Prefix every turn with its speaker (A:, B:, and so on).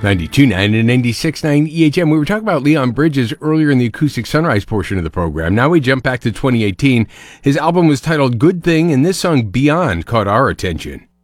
A: 92.9 and 96.9 EHM. We were talking about Leon Bridges earlier in the Acoustic Sunrise portion of the program. Now we jump back to 2018. His album was titled Good Thing, and this song, Beyond, caught our attention.